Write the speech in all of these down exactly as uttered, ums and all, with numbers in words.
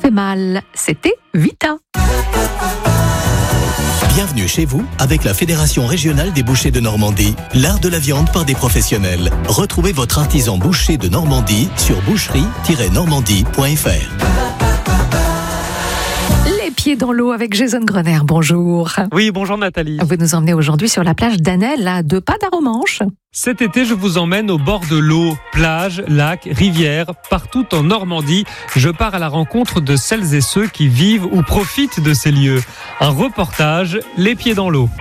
fait mal. C'était Vita. Bienvenue chez vous avec la Fédération régionale des bouchers de Normandie, l'art de la viande par des professionnels. Retrouvez votre artisan boucher de Normandie sur boucherie tiret normandie point f r. Les pieds dans l'eau avec Jason Grener, bonjour. Oui, bonjour Nathalie. Vous nous emmenez aujourd'hui sur la plage d'Anelle, à deux pas d'Aromanches. Cet été, je vous emmène au bord de l'eau, plage, lacs, rivières, partout en Normandie. Je pars à la rencontre de celles et ceux qui vivent ou profitent de ces lieux. Un reportage, les pieds dans l'eau.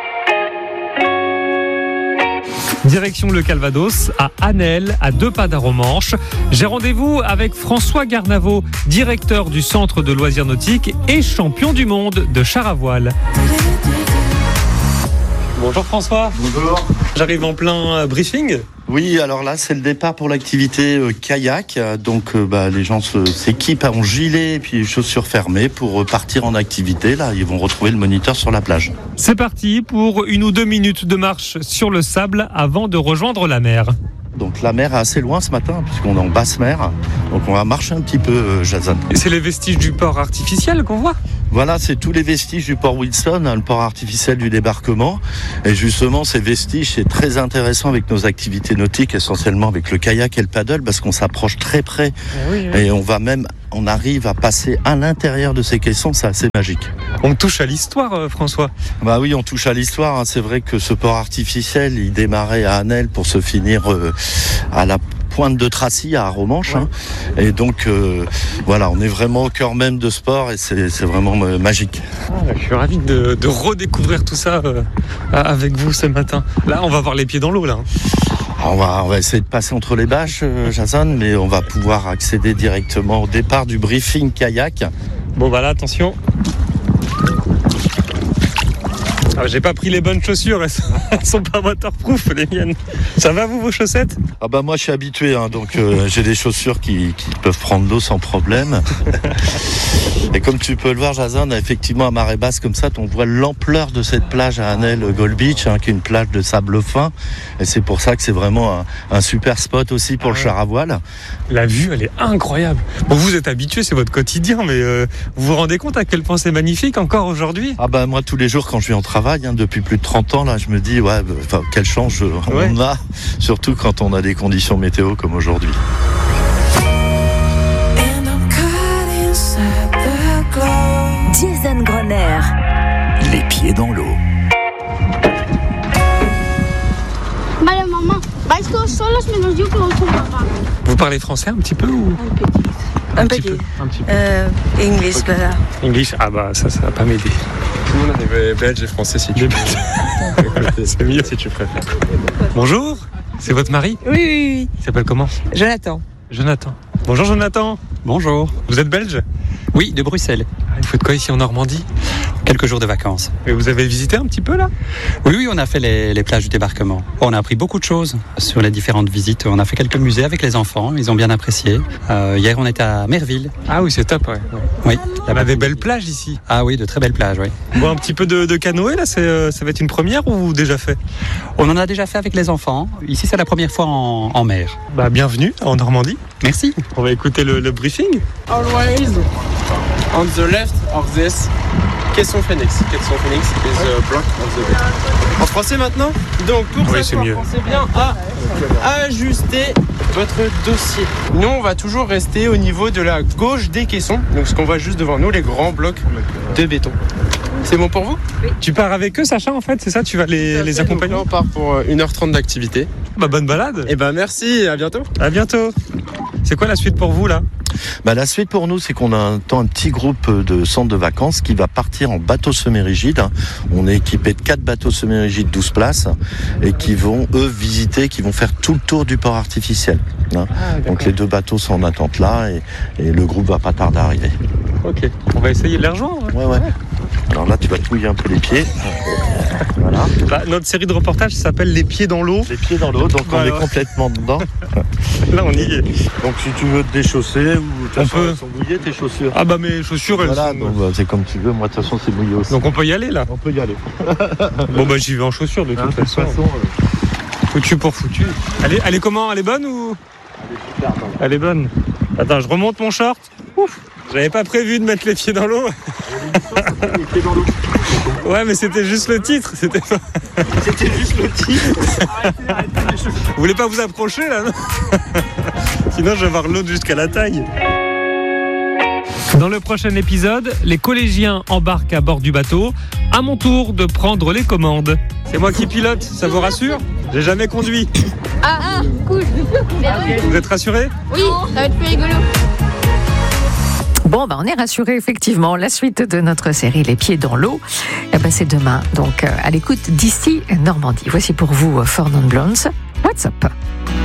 Direction le Calvados, à Anelle, à deux pas d'Aromanches. J'ai rendez-vous avec François Garnavot, directeur du centre de loisirs nautiques et champion du monde de char à voile. Bonjour François. Bonjour. J'arrive en plein briefing. Oui, alors là, c'est le départ pour l'activité euh, kayak. Donc, euh, bah, les gens se, s'équipent en gilet et puis chaussures fermées pour partir en activité. Là, ils vont retrouver le moniteur sur la plage. C'est parti pour une ou deux minutes de marche sur le sable avant de rejoindre la mer. Donc, la mer est assez loin ce matin puisqu'on est en basse mer. Donc, on va marcher un petit peu, euh, Jason. Et c'est les vestiges du port artificiel qu'on voit. Voilà, c'est tous les vestiges du port Wilson, hein, le port artificiel du débarquement. Et justement, ces vestiges, c'est très intéressant avec nos activités nautiques, essentiellement avec le kayak et le paddle, parce qu'on s'approche très près. Oui, oui. Et on va même, on arrive à passer à l'intérieur de ces caissons, c'est assez magique. On touche à l'histoire, euh, François. Bah oui, on touche à l'histoire. Hein. C'est vrai que ce port artificiel, il démarrait à Anelle pour se finir euh, à la pointe de Tracy à Aromanches. Ouais. Hein. Et donc, euh, voilà, on est vraiment au cœur même de ce port et c'est, c'est vraiment euh, magique. Ah, je suis ravi de, de redécouvrir tout ça euh, avec vous ce matin. Là, on va voir les pieds dans l'eau, là. On va, on va essayer de passer entre les bâches, euh, Jason, mais on va pouvoir accéder directement au départ du briefing kayak. Bon, bah là, attention. Ah, j'ai pas pris les bonnes chaussures, elles sont, elles sont pas waterproof les miennes. Ça va vous vos chaussettes ? Ah bah moi je suis habitué, hein, donc euh, j'ai des chaussures qui, qui peuvent prendre l'eau sans problème. Et comme tu peux le voir, Jason, effectivement à marée basse comme ça, on voit l'ampleur de cette plage à Anelle Gold Beach, hein, qui est une plage de sable fin. Et c'est pour ça que c'est vraiment un, un super spot aussi pour ah ouais. le char à voile. La vue, elle est incroyable. Bon, vous êtes habitué, c'est votre quotidien, mais euh, vous vous rendez compte à quel point c'est magnifique encore aujourd'hui ? Ah bah moi tous les jours quand je vais en travail, hein, depuis plus de trente ans, là, je me dis ouais, bah, quelle chance on ouais. a, surtout quand on a des conditions météo comme aujourd'hui. Jason Grener. Les pieds dans l'eau. Vale, mamá, vais todos solos menos yo que voy con papá. Vous parlez français un petit peu ou un petit, un petit peu, un petit peu. Euh, English, okay. Voilà. English, ah bah ça, ça va pas m'aider. Nous on est belge et français si tu veux. C'est mieux si tu préfères. Bonjour, c'est votre mari ? Oui, oui, oui. Il s'appelle comment ? Jonathan. Jonathan. Bonjour Jonathan. Bonjour. Vous êtes belge ? Oui, de Bruxelles. Vous faites quoi ici en Normandie ? Quelques jours de vacances. Et vous avez visité un petit peu là ? Oui, oui, on a fait les, les plages du débarquement. On a appris beaucoup de choses sur les différentes visites. On a fait quelques musées avec les enfants, ils ont bien apprécié. Euh, hier, on était à Merville. Ah oui, c'est top, ouais. Oui. Il y a des belles plages ici. Ah oui, de très belles plages, oui. Bon, un petit peu de, de canoë là, c'est, euh, ça va être une première ou déjà fait ? On en a déjà fait avec les enfants. Ici, c'est la première fois en, en mer. Bah, bienvenue en Normandie. Merci. On va écouter le, le briefing. Always on the left of this caisson phoenix. Caisson phoenix is a block of the bed. En français maintenant ? Donc pour oui, s'asseoir, pensez bien à ajuster votre dossier. Nous, on va toujours rester au niveau de la gauche des caissons. Donc ce qu'on voit juste devant nous, les grands blocs de béton. C'est bon pour vous ? Oui. Tu pars avec eux, Sacha, en fait, c'est ça ? Tu vas les, les accompagner ? On part pour une heure trente d'activité. Bah, bonne balade. Et bah merci, à bientôt. À bientôt. C'est quoi la suite pour vous là ? Bah, la suite pour nous, c'est qu'on a un, un petit groupe de centres de vacances qui va partir en bateau semi-rigide. On est équipé de quatre bateaux semi-rigides, douze places, et qui vont, eux, visiter, qui vont faire tout le tour du port artificiel. Hein. Ah, donc les deux bateaux sont en attente là, et, et le groupe va pas tarder à arriver. Ok, on va essayer de les rejoindre. Ouais, ouais. Alors là, tu vas te mouiller un peu les pieds. Voilà. Bah, notre série de reportages s'appelle Les pieds dans l'eau. Les pieds dans l'eau, donc voilà. On est complètement dedans. Là, on y est. Donc si tu veux te déchausser ou on peut. Elles sont mouillées tes chaussures. Ah bah mes chaussures elles voilà, sont... donc, bah, c'est comme tu veux, moi de toute façon c'est mouillé aussi. Donc on peut y aller là. On peut y aller. Bon bah j'y vais en chaussures de toute hein, façon. façon euh... Foutu pour foutu. Elle est, elle est comment ? Elle est bonne ou ? Elle est super bonne. Elle est bonne. Attends, je remonte mon short. Ouf, j'avais pas prévu de mettre les pieds dans l'eau. Les pieds dans l'eau. Ouais, mais c'était juste le titre. C'était, pas... c'était juste le titre. Vous voulez pas vous approcher là, non? Sinon, je vais avoir l'eau jusqu'à la taille. Dans le prochain épisode, les collégiens embarquent à bord du bateau. À mon tour de prendre les commandes. C'est moi qui pilote, ça vous rassure? J'ai jamais conduit. Ah, ah, cool. Vous êtes rassurés? Oui, ça va être plus rigolo. Bon, ben, on est rassurés, effectivement. La suite de notre série Les Pieds dans l'eau, eh ben, c'est demain. Donc, euh, à l'écoute d'ici Normandie. Voici pour vous Four Non Blondes. What's up?